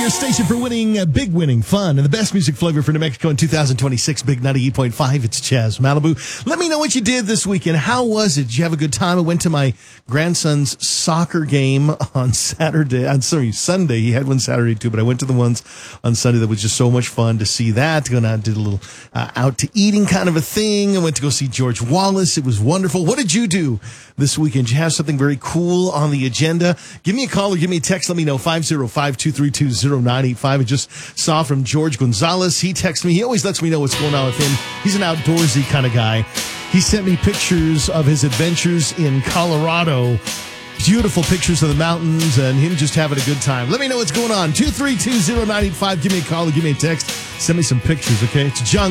your station for winning fun, and the best music flavor for New Mexico in 2026, Big 98.5. It's Chaz Malibu. Let me know what you did this weekend. How was it? Did you have a good time? I went to my grandson's soccer game on Sunday. He had one Saturday too, but I went to the ones on Sunday that was just so much fun to see that. Going out, did a little out to eating kind of a thing. I went to go see George Wallace. It was wonderful. What did you do this weekend? Did you have something very cool on the agenda? Give me a call or give me a text. Let me know. 505-232-0985. I just saw from George Gonzalez. He texted me. He always lets me know what's going on with him. He's an outdoorsy kind of guy. He sent me pictures of his adventures in Colorado. Beautiful pictures of the mountains and him just having a good time. Let me know what's going on. 232-0985. Give me a call or give me a text. Send me some pictures, okay? It's John